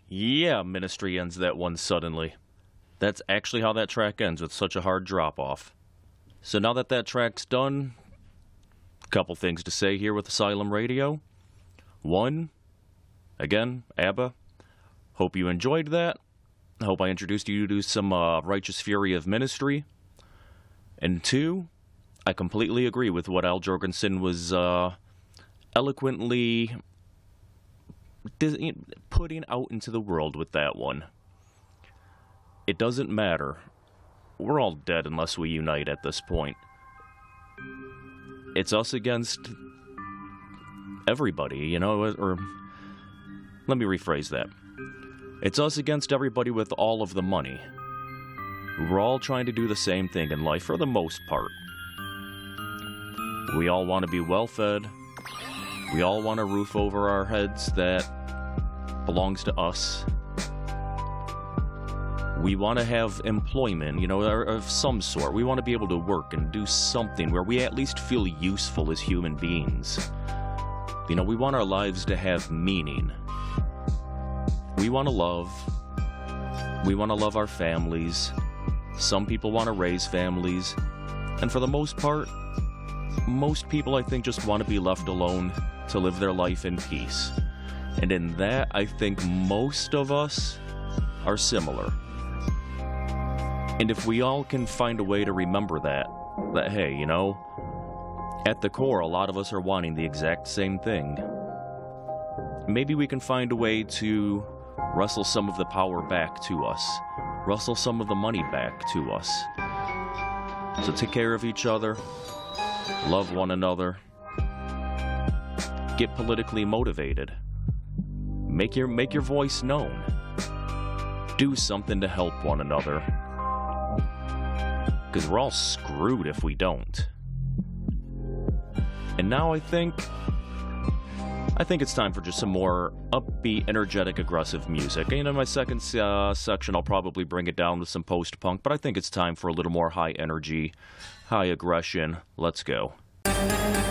Yeah, Ministry ends that one suddenly. That's actually how that track ends, with such a hard drop-off. So now that that track's done, a couple things to say here with Asylum Radio. One, again, ABBA. Hope you enjoyed that. I hope I introduced you to some Righteous Fury of Ministry. And two, I completely agree with what Al Jorgensen was eloquently putting out into the world with that one. It doesn't matter. We're all dead unless we unite at this point. It's us against everybody, you know, or let me rephrase that. It's us against everybody with all of the money. We're all trying to do the same thing in life for the most part. We all want to be well fed. We all want a roof over our heads that belongs to us. We want to have employment, you know, of some sort. We want to be able to work and do something where we at least feel useful as human beings. You know, we want our lives to have meaning. We want to love. We want to love our families. Some people want to raise families. And for the most part, most people, I think, just want to be left alone to live their life in peace. And in that, I think most of us are similar. And if we all can find a way to remember that hey, you know, at the core, a lot of us are wanting the exact same thing. Maybe we can find a way to wrestle some of the power back to us, wrestle some of the money back to us. So take care of each other, love one another, get politically motivated, make your voice known, do something to help one another, because we're all screwed if we don't. And now I think it's time for just some more upbeat, energetic, aggressive music. And in my second section, I'll probably bring it down with some post-punk, but I think it's time for a little more high energy, high aggression. Let's go.